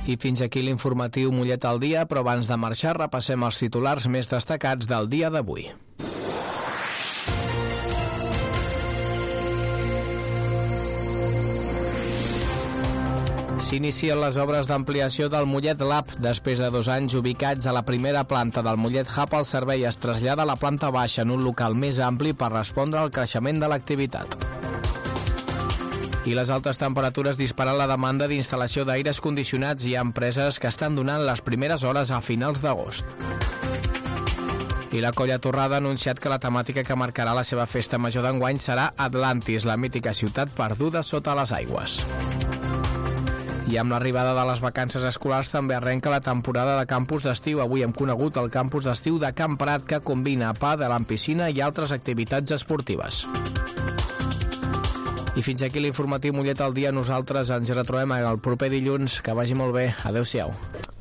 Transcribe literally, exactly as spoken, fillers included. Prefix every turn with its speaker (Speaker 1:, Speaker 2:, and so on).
Speaker 1: I fins aquí l'informatiu Mollet al dia, però abans de marxar repassem els titulars més destacats del dia d'avui. S'inicien les obres d'ampliació del Mollet Lab. Després de dos anys ubicats a la primera planta del Mollet Hub, el servei es trasllada a la planta baixa en un local més ampli per respondre al creixement de l'activitat. I les altes temperatures disparen la demanda d'instal·lació d'aires condicionats. Hi ha empreses que estan donant les primeres hores a finals d'agost. I la Colla Torrada ha anunciat que la temàtica que marcarà la seva festa major d'enguany serà Atlantis, la mítica ciutat perduda sota les aigües. I amb l'arribada de les vacances escolars també arrenca la temporada de campus d'estiu. Avui hem conegut el campus d'estiu de Camp Prat, que combina pàdel amb piscina i altres activitats esportives. I fins aquí l'informatiu Mollet al dia. Nosaltres ens retrobem el proper dilluns. Que vagi molt bé. Adéu-siau.